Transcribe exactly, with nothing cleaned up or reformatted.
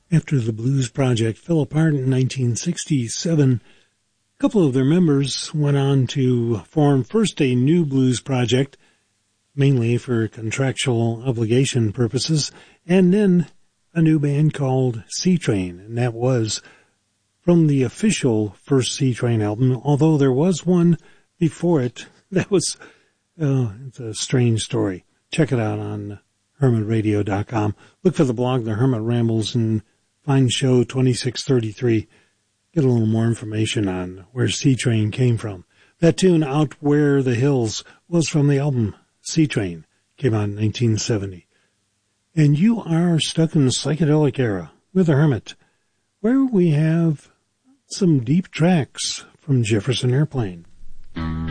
After the Blues Project fell apart in nineteen sixty-seven, a couple of their members went on to form first a new blues project, mainly for contractual obligation purposes, and then a new band called C-Train, and that was from the official first C-Train album, although there was one before it. That was, uh, it's a strange story. Check it out on hermit radio dot com. Look for the blog, The Hermit Rambles, and find show twenty-six thirty-three. Get a little more information on where C-Train came from. That tune, Out Where the Hills, was from the album C-Train. Came out in nineteen seventy. And you are stuck in the psychedelic era with The Hermit, where we have some deep tracks from Jefferson Airplane.